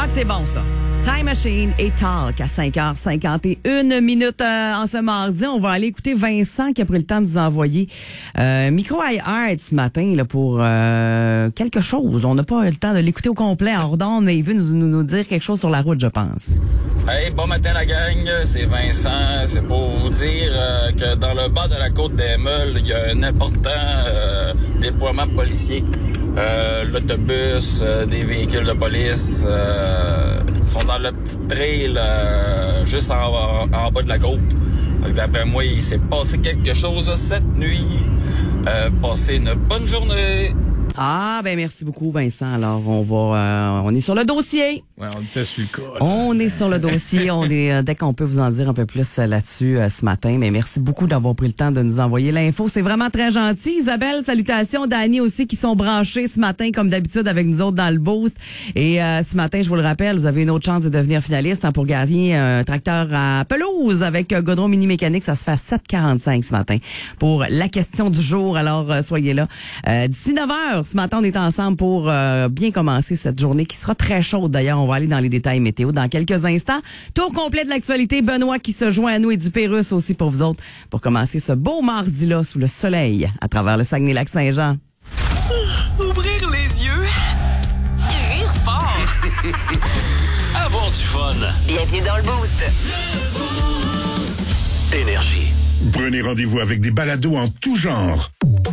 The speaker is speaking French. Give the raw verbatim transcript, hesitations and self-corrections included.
Ah, que c'est bon, ça. Time Machine et Talk à cinq heures cinquante et une minutes euh, en ce mardi. On va aller écouter Vincent qui a pris le temps de nous envoyer euh, micro iHeart ce matin là, pour euh, quelque chose. On n'a pas eu le temps de l'écouter au complet en redonde, mais il veut nous, nous, nous dire quelque chose sur la route, je pense. Hey, bon matin la gang, c'est Vincent. C'est pour vous dire euh, que dans le bas de la côte des Meules, il y a un important euh, déploiement policier. Euh, l'autobus, euh, des véhicules de police euh, sont dans le petit trail euh, juste en, en, en bas de la côte. Donc, d'après moi, il s'est passé quelque chose cette nuit. Euh, passez une bonne journée. Ah, ben merci beaucoup, Vincent. Alors, on va, euh, on est sur le dossier. Ouais, on était sur le cas. Là. On est sur le dossier. On est, euh, dès qu'on peut vous en dire un peu plus euh, là-dessus euh, ce matin. Mais merci beaucoup d'avoir pris le temps de nous envoyer l'info. C'est vraiment très gentil. Isabelle, salutations. Dani aussi qui sont branchés ce matin, comme d'habitude, avec nous autres dans le boost. Et euh, ce matin, je vous le rappelle, vous avez une autre chance de devenir finaliste hein, pour gagner un tracteur à pelouse avec euh, Godron Mini Mécanique. Ça se fait à sept quarante-cinq ce matin pour la question du jour. Alors, euh, soyez là. Euh, d'ici neuf heures, ce matin, on est ensemble pour euh, bien commencer cette journée qui sera très chaude. D'ailleurs, on va aller dans les détails météo dans quelques instants. Tour complet de l'actualité. Benoît qui se joint à nous et du Pérus aussi pour vous autres pour commencer ce beau mardi-là sous le soleil à travers le Saguenay-Lac-Saint-Jean. Ouvrir les yeux et rire fort. Avoir du fun. Bienvenue dans le Boost. Énergie. Prenez rendez-vous avec des balados en tout genre.